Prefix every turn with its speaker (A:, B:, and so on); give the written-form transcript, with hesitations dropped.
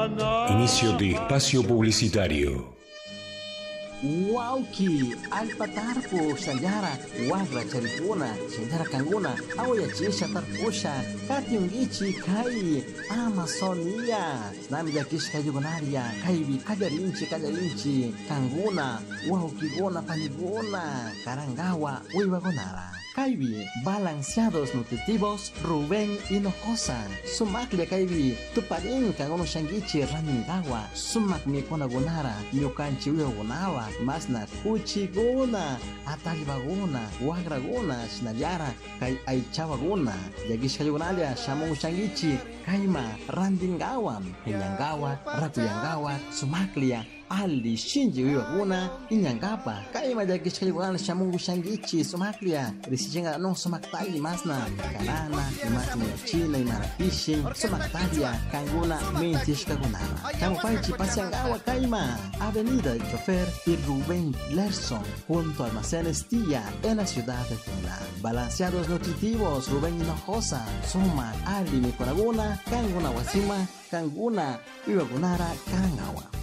A: Inicio de espacio publicitario.
B: Wauki, alpatarpo, shayara, wagra, charipuna, shayara kanguna, aoyachisha tarpusha, katiungichi, kai, Amazonia, nami yakish kayugonaria, kaibi, kajarinchi, kanguna, waukigona, panigona, karangawa, uiwagonara. Kaibi, balanceados nutritivos, Rubén Hinojosa, sumaklia kaibi, tuparin kangono shangichi raningawa, sumak mi konagonara, nyokanchi uyogonawa, masna kuchigona, atalibagona, wagragona, shinayara, kai aichawagona, yagish kayugonalia, shamon shangichi, kaima, randingawa, hinyangawa, rakuyangawa, sumaklia, Ali shinji uyogoona inyangapa kaima yagish kayugonalia, shamungu shangichi, sumaklia, risichenga no somaktali masna kanana imatni ya china imarapishi somaktalia kanguna mentishka gonara kamupaichi pasiangawa kaima avenida del chofer y Rubén Lerson junto a Almacenes Tía en la ciudad de Tuna. Balanceados nutritivos Rubén Hinojosa suma ali mikonaguna kanguna wasima kanguna iwagonara karangawa.